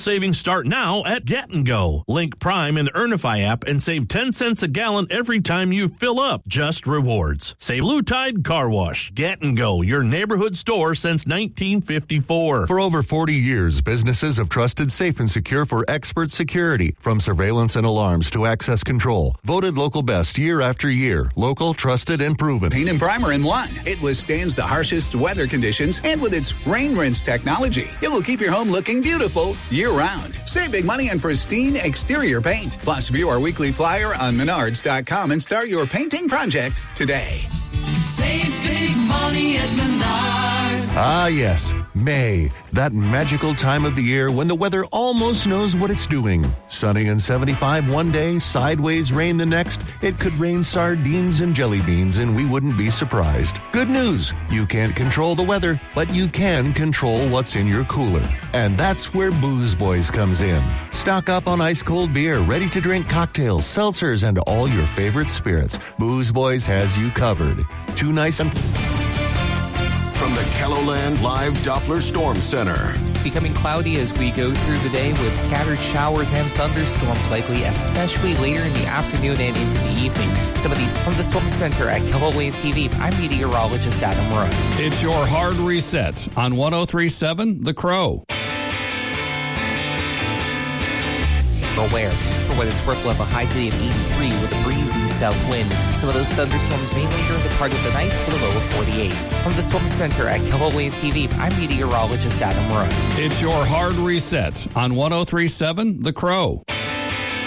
savings start now at Get & Go. Link Prime in the Earnify app and save 10 cents a gallon every time you fill up. Just rewards. Say Blue Tide Car Wash. Get & Go, your neighborhood store since 1954. For over 40 years, businesses have trusted Safe and Secure for expert security, from surveillance and alarms to access control. Voted local best year after year. Local, trusted, and proven. Paint and primer in one. It withstands the harshest weather conditions, and with its rain rinse technology, it will keep your home looking beautiful year-round. Save big money on pristine exterior paint. Plus, view our weekly flyer on Menards.com and start your painting project today. Save big money at Menards. Ah, yes. May. That magical time of the year when the weather almost knows what it's doing. Sunny and 75 one day, sideways rain the next. It could rain sardines and jelly beans and we wouldn't be surprised. Good news. You can't control the weather, but you can control what's in your cooler. And that's where Booze Boys comes in. Stock up on ice cold beer, ready to drink cocktails, seltzers, and all your favorite spirits. Booze Boys has you covered. Too nice and... From the KELOLAND Live Doppler Storm Center. Becoming cloudy as we go through the day with scattered showers and thunderstorms likely, especially later in the afternoon and into the evening. Some of these from the Storm Center at KELOLAND TV. I'm meteorologist Adam Rowe. It's your hard reset on 103.7 The Crow. Aware. For what it's worth, we'll have a high today of 83 with a breezy south wind. Some of those thunderstorms may later in the part of the night with a low of 48. From the Storm Center at KELOLAND TV, I'm meteorologist Adam Rowe. It's your hard reset on 103.7 The Crow.